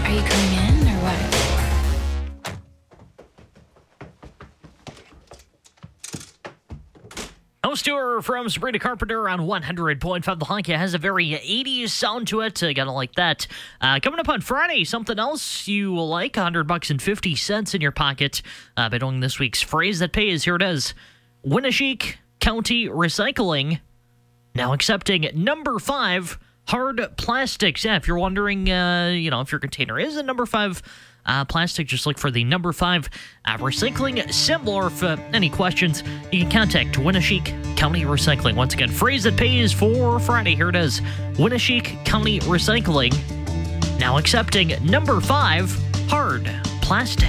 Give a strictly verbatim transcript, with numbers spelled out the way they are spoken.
Are you coming in or what? House tour from Sabrina Carpenter on one hundred point five. The Honky has a very eighties sound to it. Uh, gotta like that. Uh, coming up on Friday, something else you will like. one hundred bucks and fifty cents in your pocket. Uh, by doing this week's Phrase That Pays. Here it is. Winneshiek County Recycling now accepting number five hard plastics. Yeah, if you're wondering, uh, you know, if your container is a number five uh, plastic, just look for the number five uh, recycling symbol. Or if uh, any questions, you can contact Winneshiek County Recycling. Once again, Phrase That Pays for Friday. Here it is. Winneshiek County Recycling now accepting number five hard plastic.